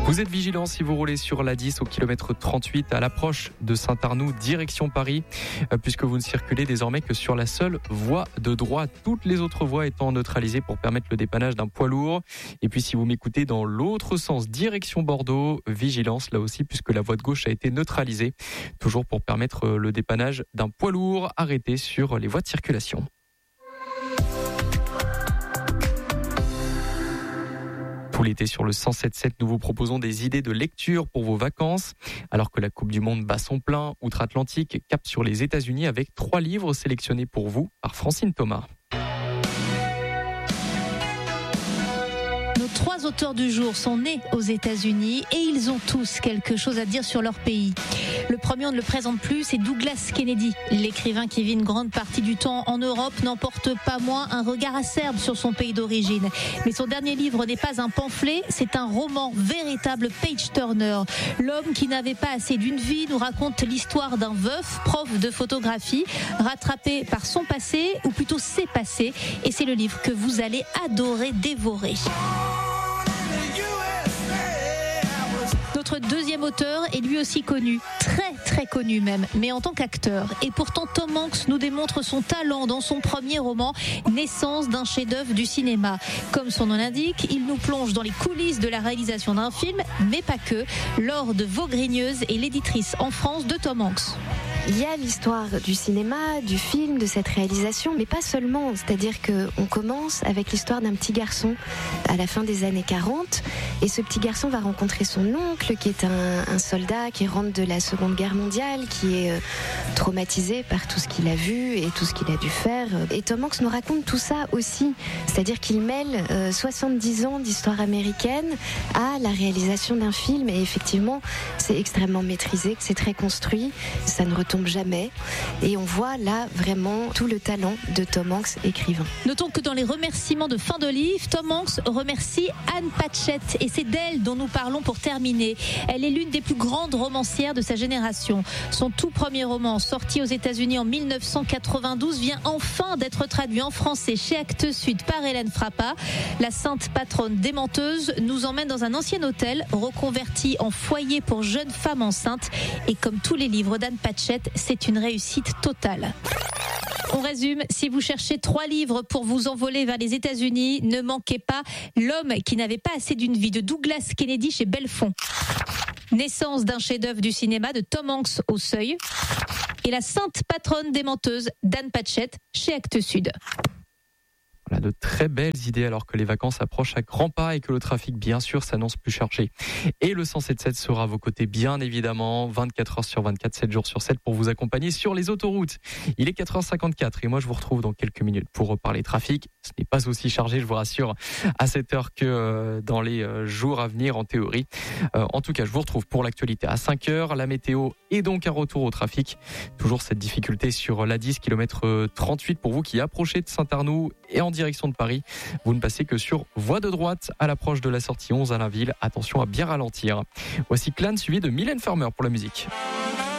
Vous êtes vigilants si vous roulez sur l'A10 au kilomètre 38 à l'approche de Saint-Arnoux, direction Paris, puisque vous ne circulez désormais que sur la seule voie de droite. Toutes les autres voies étant neutralisées pour permettre le dépannage d'un poids lourd. Et puis si vous m'écoutez dans l'autre sens, direction Bordeaux, vigilance là aussi, puisque la voie de gauche a été neutralisée, toujours pour permettre le dépannage d'un poids lourd arrêté sur les voies de circulation. Tout l'été sur le 107.7, nous vous proposons des idées de lecture pour vos vacances. Alors que la Coupe du Monde bat son plein, outre-Atlantique cap sur les États-Unis avec 3 livres sélectionnés pour vous par Francine Thomas. Nos 3 auteurs du jour sont nés aux États-Unis et ils ont tous quelque chose à dire sur leur pays. Le premier, on ne le présente plus, c'est Douglas Kennedy. L'écrivain qui vit une grande partie du temps en Europe n'emporte pas moins un regard acerbe sur son pays d'origine. Mais son dernier livre n'est pas un pamphlet, c'est un roman, véritable page-turner. L'homme qui n'avait pas assez d'une vie nous raconte l'histoire d'un veuf, prof de photographie, rattrapé par son passé, ou plutôt ses passés. Et c'est le livre que vous allez adorer dévorer. Notre deuxième auteur est lui aussi connu, très connu même, mais en tant qu'acteur. Et pourtant Tom Hanks nous démontre son talent dans son premier roman, Naissance d'un chef-d'œuvre du cinéma. Comme son nom l'indique, il nous plonge dans les coulisses de la réalisation d'un film, mais pas que. Laure de Vaugrineuses est l'éditrice en France de Tom Hanks. Il y a l'histoire du cinéma, du film, de cette réalisation, mais pas seulement. C'est-à-dire qu'on commence avec l'histoire d'un petit garçon à la fin des années 40, et ce petit garçon va rencontrer son oncle, qui est un soldat qui rentre de la Seconde Guerre mondiale, qui est traumatisé par tout ce qu'il a vu et tout ce qu'il a dû faire. Et Tom Hanks nous raconte tout ça aussi. C'est-à-dire qu'il mêle 70 ans d'histoire américaine à la réalisation d'un film, et effectivement, c'est extrêmement maîtrisé, c'est très construit, ça ne retombe jamais, et on voit là vraiment tout le talent de Tom Hanks, écrivain. Notons que dans les remerciements de fin de livre, Tom Hanks remercie Anne Patchett, et c'est d'elle dont nous parlons pour terminer. Elle est l'une des plus grandes romancières de sa génération. Son tout premier roman, sorti aux États-Unis en 1992, vient enfin d'être traduit en français chez Actes Sud par Hélène Frappa. La sainte patronne des menteuses nous emmène dans un ancien hôtel reconverti en foyer pour jeunes femmes enceintes, et comme tous les livres d'Anne Patchett, c'est une réussite totale. On résume, si vous cherchez 3 livres pour vous envoler vers les États-Unis, ne manquez pas L'homme qui n'avait pas assez d'une vie de Douglas Kennedy chez Belfond, Naissance d'un chef-d'œuvre du cinéma de Tom Hanks au Seuil, et La sainte patronne des menteuses d'Anne Patchett chez Actes Sud. Voilà, de très belles idées alors que les vacances approchent à grands pas et que le trafic, bien sûr, s'annonce plus chargé. Et le 107.7 sera à vos côtés, bien évidemment, 24 heures sur 24, 7 jours sur 7 pour vous accompagner sur les autoroutes. Il est 4h54 et moi je vous retrouve dans quelques minutes pour reparler trafic. Ce n'est pas aussi chargé, je vous rassure, à cette heure que dans les jours à venir en théorie. En tout cas, je vous retrouve pour l'actualité à 5h, la météo et donc un retour au trafic. Toujours cette difficulté sur l'A10, kilomètre 38 pour vous qui approchez de Saint-Arnoux et en direction de Paris. Vous ne passez que sur voie de droite à l'approche de la sortie 11 à la ville. Attention à bien ralentir. Voici Clan suivi de Mylène Farmer pour la musique.